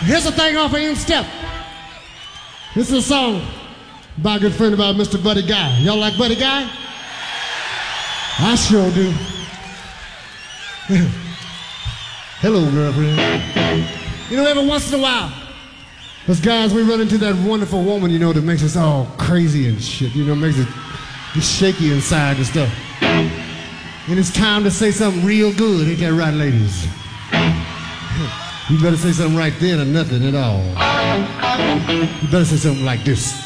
Here's a thing off of In Step. This is a song by a good friend about Mr. Buddy Guy. Y'all like Buddy Guy? I sure do. Hello, girlfriend. You know, every once in a while, us guys, we run into that wonderful woman, you know, that makes us all crazy and shit, you know, makes it shaky inside and stuff. And it's time to say something real good, ain't that right, ladies? You better say something right then or nothing at all. You better say something like this.